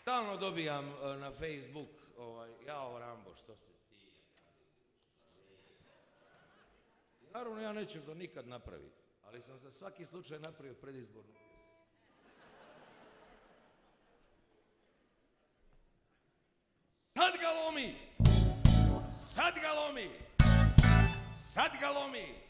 Stalno dobijam na Facebook, jao Rambo, što se ti... Naravno ja neću to nikad napraviti, ali sam za svaki slučaj napravio predizbornu. Sad ga lomi! Sad ga lomi! Sad ga lomi!